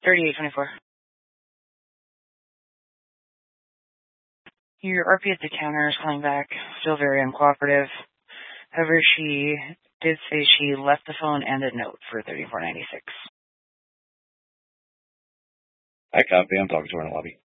3824. Your RP at the counter is calling back, still very uncooperative. However, she did say she left the phone and a note for 3496. I copy. I'm talking to her in the lobby.